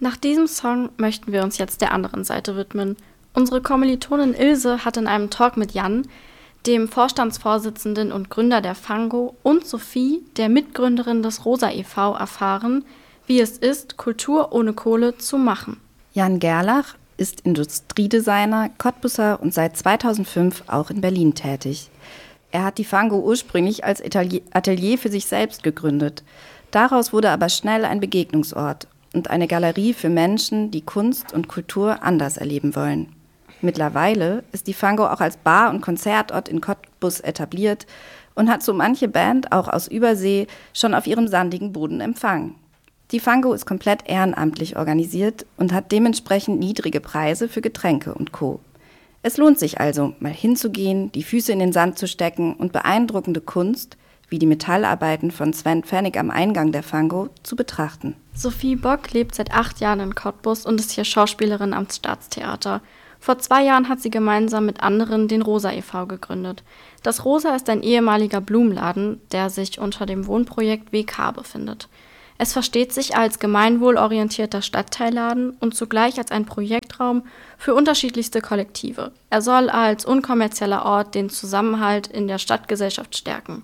Nach diesem Song möchten wir uns jetzt der anderen Seite widmen. Unsere Kommilitonin Ilse hat in einem Talk mit Jan, dem Vorstandsvorsitzenden und Gründer der Fango, und Sophie, der Mitgründerin des Rosa e.V., erfahren, wie es ist, Kultur ohne Kohle zu machen. Jan Gerlach ist Industriedesigner, Cottbusser und seit 2005 auch in Berlin tätig. Er hat die Fango ursprünglich als Atelier für sich selbst gegründet. Daraus wurde aber schnell ein Begegnungsort und eine Galerie für Menschen, die Kunst und Kultur anders erleben wollen. Mittlerweile ist die Fango auch als Bar- und Konzertort in Cottbus etabliert und hat so manche Band auch aus Übersee schon auf ihrem sandigen Boden empfangen. Die Fango ist komplett ehrenamtlich organisiert und hat dementsprechend niedrige Preise für Getränke und Co. Es lohnt sich also, mal hinzugehen, die Füße in den Sand zu stecken und beeindruckende Kunst, wie die Metallarbeiten von Sven Pfennig am Eingang der Fango, zu betrachten. Sophie Bock lebt seit 8 Jahren in Cottbus und ist hier Schauspielerin am Staatstheater. Vor 2 Jahren hat sie gemeinsam mit anderen den Rosa e.V. gegründet. Das Rosa ist ein ehemaliger Blumenladen, der sich unter dem Wohnprojekt WK befindet. Es versteht sich als gemeinwohlorientierter Stadtteilladen und zugleich als ein Projektraum für unterschiedlichste Kollektive. Er soll als unkommerzieller Ort den Zusammenhalt in der Stadtgesellschaft stärken.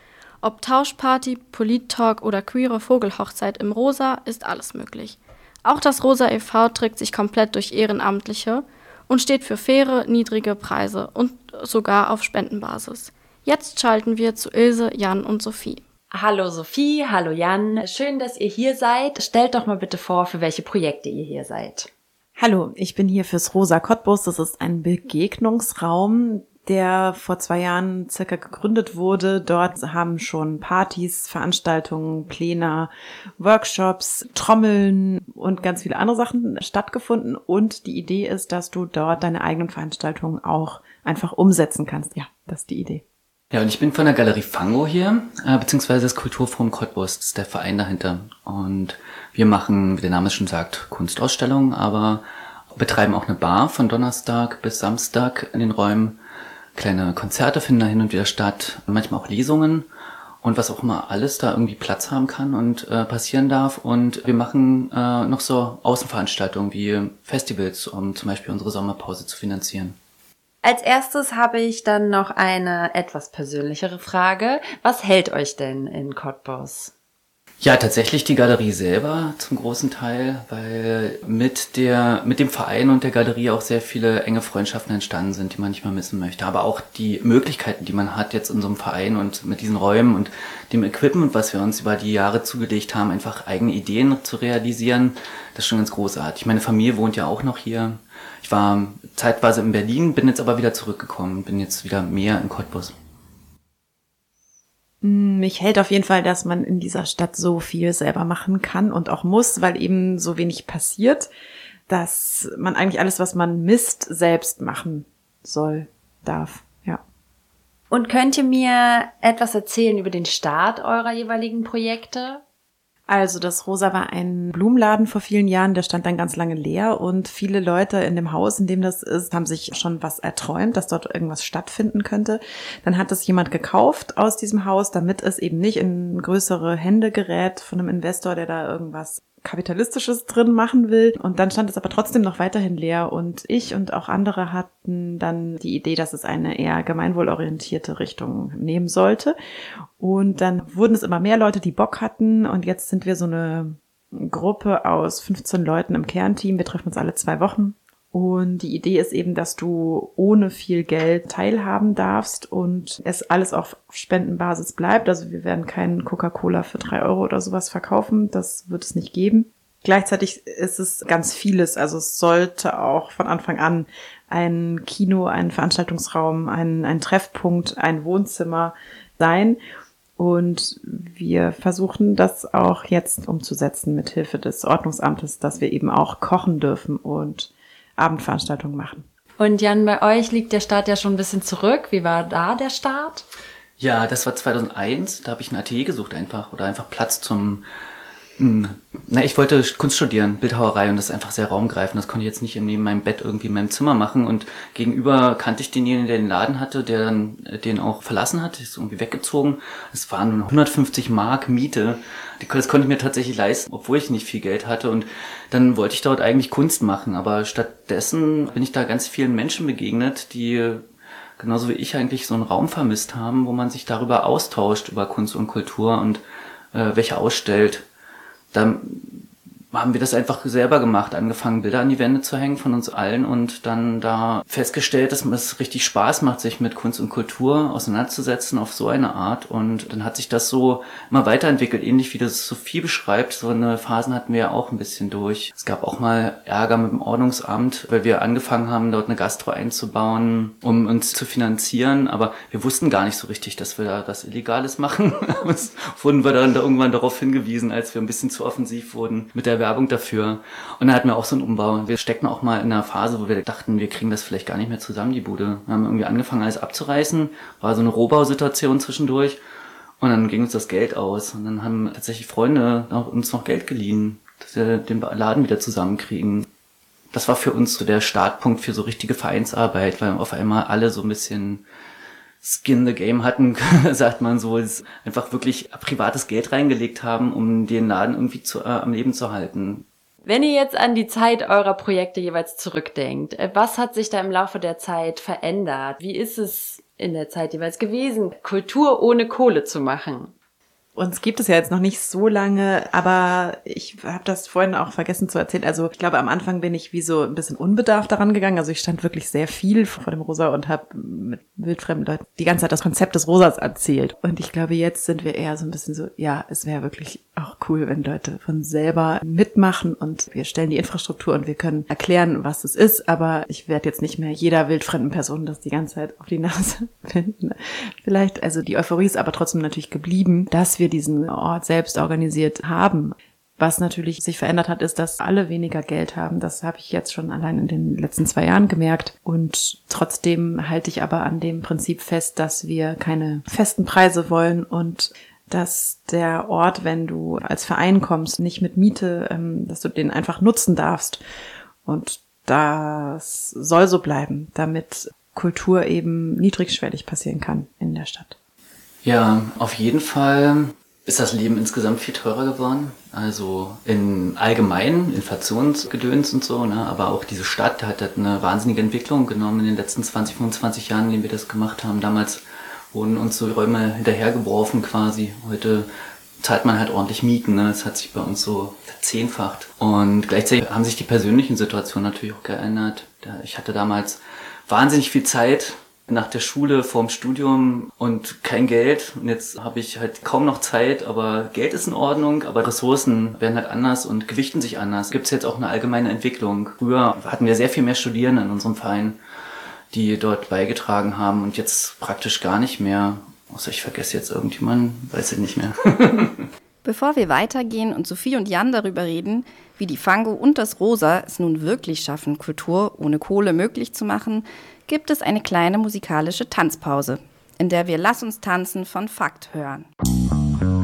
Ob Tauschparty, Polit-Talk oder queere Vogelhochzeit im Rosa ist alles möglich. Auch das Rosa e.V. trägt sich komplett durch Ehrenamtliche und steht für faire, niedrige Preise und sogar auf Spendenbasis. Jetzt schalten wir zu Ilse, Jan und Sophie. Hallo Sophie, hallo Jan. Schön, dass ihr hier seid. Stellt doch mal bitte vor, für welche Projekte ihr hier seid. Hallo, ich bin hier fürs Rosa Cottbus. Das ist ein Begegnungsraum, der vor 2 Jahren circa gegründet wurde. Dort haben schon Partys, Veranstaltungen, Pläne, Workshops, Trommeln und ganz viele andere Sachen stattgefunden. Und die Idee ist, dass du dort deine eigenen Veranstaltungen auch einfach umsetzen kannst. Ja, das ist die Idee. Ja, und ich bin von der Galerie Fango hier, beziehungsweise das Kulturforum Cottbus, das ist der Verein dahinter. Und wir machen, wie der Name es schon sagt, Kunstausstellungen, aber betreiben auch eine Bar von Donnerstag bis Samstag in den Räumen. Kleine Konzerte finden da hin und wieder statt, manchmal auch Lesungen und was auch immer alles da irgendwie Platz haben kann und passieren darf. Und wir machen noch so Außenveranstaltungen wie Festivals, um zum Beispiel unsere Sommerpause zu finanzieren. Als erstes habe ich dann noch eine etwas persönlichere Frage. Was hält euch denn in Cottbus? Ja, tatsächlich die Galerie selber zum großen Teil, weil mit dem Verein und der Galerie auch sehr viele enge Freundschaften entstanden sind, die man nicht mehr missen möchte. Aber auch die Möglichkeiten, die man hat jetzt in so einem Verein und mit diesen Räumen und dem Equipment, was wir uns über die Jahre zugelegt haben, einfach eigene Ideen zu realisieren, das ist schon ganz großartig. Meine Familie wohnt ja auch noch hier. Ich war zeitweise in Berlin, bin jetzt aber wieder zurückgekommen, bin jetzt wieder mehr in Cottbus. Mich hält auf jeden Fall, dass man in dieser Stadt so viel selber machen kann und auch muss, weil eben so wenig passiert, dass man eigentlich alles, was man misst, selbst machen soll, darf, ja. Und könnt ihr mir etwas erzählen über den Start eurer jeweiligen Projekte? Also das Rosa war ein Blumenladen vor vielen Jahren, der stand dann ganz lange leer und viele Leute in dem Haus, in dem das ist, haben sich schon was erträumt, dass dort irgendwas stattfinden könnte. Dann hat das jemand gekauft aus diesem Haus, damit es eben nicht in größere Hände gerät von einem Investor, der da irgendwas Kapitalistisches drin machen will. Und dann stand es aber trotzdem noch weiterhin leer und ich und auch andere hatten dann die Idee, dass es eine eher gemeinwohlorientierte Richtung nehmen sollte. Und dann wurden es immer mehr Leute, die Bock hatten und jetzt sind wir so eine Gruppe aus 15 Leuten im Kernteam. Wir treffen uns alle 2 Wochen. Und die Idee ist eben, dass du ohne viel Geld teilhaben darfst und es alles auf Spendenbasis bleibt. Also wir werden keinen Coca-Cola für 3 Euro oder sowas verkaufen. Das wird es nicht geben. Gleichzeitig ist es ganz vieles. Also es sollte auch von Anfang an ein Kino, ein Veranstaltungsraum, ein Treffpunkt, ein Wohnzimmer sein. Und wir versuchen das auch jetzt umzusetzen mit Hilfe des Ordnungsamtes, dass wir eben auch kochen dürfen und Abendveranstaltungen machen. Und Jan, bei euch liegt der Start ja schon ein bisschen zurück. Wie war da der Start? Ja, das war 2001. Da habe ich ein Atelier gesucht einfach oder einfach Platz zum Ich wollte Kunst studieren, Bildhauerei, und das ist einfach sehr raumgreifend. Das konnte ich jetzt nicht neben meinem Bett irgendwie in meinem Zimmer machen. Und gegenüber kannte ich denjenigen, der den Laden hatte, der dann den auch verlassen hat, ist irgendwie weggezogen. Es waren nur 150 Mark Miete. Das konnte ich mir tatsächlich leisten, obwohl ich nicht viel Geld hatte. Und dann wollte ich dort eigentlich Kunst machen. Aber stattdessen bin ich da ganz vielen Menschen begegnet, die genauso wie ich eigentlich so einen Raum vermisst haben, wo man sich darüber austauscht, über Kunst und Kultur und welche ausstellt. Dann haben wir das einfach selber gemacht, angefangen Bilder an die Wände zu hängen von uns allen und dann da festgestellt, dass es richtig Spaß macht, sich mit Kunst und Kultur auseinanderzusetzen auf so eine Art, und dann hat sich das so immer weiterentwickelt, ähnlich wie das Sophie beschreibt. So eine Phasen hatten wir ja auch ein bisschen durch. Es gab auch mal Ärger mit dem Ordnungsamt, weil wir angefangen haben, dort eine Gastro einzubauen, um uns zu finanzieren, aber wir wussten gar nicht so richtig, dass wir da was Illegales machen. Das wurden wir dann irgendwann darauf hingewiesen, als wir ein bisschen zu offensiv wurden mit der Werbung dafür. Und dann hatten wir auch so einen Umbau. Wir steckten auch mal in einer Phase, wo wir dachten, wir kriegen das vielleicht gar nicht mehr zusammen, die Bude. Wir haben irgendwie angefangen, alles abzureißen. War so eine Rohbausituation zwischendurch. Und dann ging uns das Geld aus. Und dann haben tatsächlich Freunde uns noch Geld geliehen, dass wir den Laden wieder zusammenkriegen. Das war für uns so der Startpunkt für so richtige Vereinsarbeit, weil auf einmal alle so ein bisschen Skin in the Game hatten, sagt man so, einfach wirklich privates Geld reingelegt haben, um den Laden irgendwie am Leben zu halten. Wenn ihr jetzt an die Zeit eurer Projekte jeweils zurückdenkt, was hat sich da im Laufe der Zeit verändert? Wie ist es in der Zeit jeweils gewesen, Kultur ohne Kohle zu machen? Uns gibt es ja jetzt noch nicht so lange, aber ich habe das vorhin auch vergessen zu erzählen. Also ich glaube, am Anfang bin ich wie so ein bisschen unbedarft daran gegangen. Also ich stand wirklich sehr viel vor dem Rosa und habe mit wildfremden Leuten die ganze Zeit das Konzept des Rosas erzählt. Und ich glaube, jetzt sind wir eher so ein bisschen so, ja, es wäre wirklich auch cool, wenn Leute von selber mitmachen und wir stellen die Infrastruktur und wir können erklären, was es ist. Aber ich werde jetzt nicht mehr jeder wildfremden Person das die ganze Zeit auf die Nase finden. Vielleicht, also die Euphorie ist aber trotzdem natürlich geblieben, dass wir diesen Ort selbst organisiert haben. Was natürlich sich verändert hat, ist, dass alle weniger Geld haben. Das habe ich jetzt schon allein in den letzten 2 Jahren gemerkt. Und trotzdem halte ich aber an dem Prinzip fest, dass wir keine festen Preise wollen und dass der Ort, wenn du als Verein kommst, nicht mit Miete, dass du den einfach nutzen darfst. Und das soll so bleiben, damit Kultur eben niedrigschwellig passieren kann in der Stadt. Ja, auf jeden Fall ist das Leben insgesamt viel teurer geworden. Also in allgemeinen Inflationsgedöns und so, ne? Aber auch diese Stadt hat eine wahnsinnige Entwicklung genommen in den letzten 20, 25 Jahren, in denen wir das gemacht haben. Damals wurden uns so Räume hinterhergeworfen quasi. Heute zahlt man halt ordentlich Mieten, ne? Das hat sich bei uns so verzehnfacht. Und gleichzeitig haben sich die persönlichen Situationen natürlich auch geändert. Ich hatte damals wahnsinnig viel Zeit nach der Schule, vorm Studium und kein Geld. Und jetzt habe ich halt kaum noch Zeit, aber Geld ist in Ordnung, aber Ressourcen werden halt anders und gewichten sich anders. Gibt es jetzt auch eine allgemeine Entwicklung. Früher hatten wir sehr viel mehr Studierende in unserem Verein, die dort beigetragen haben, und jetzt praktisch gar nicht mehr. Außer ich vergesse jetzt irgendjemanden, weiß ich nicht mehr. Bevor wir weitergehen und Sophie und Jan darüber reden, wie die Fango und das Rosa es nun wirklich schaffen, Kultur ohne Kohle möglich zu machen, gibt es eine kleine musikalische Tanzpause, in der wir Lass uns tanzen von Fakt hören.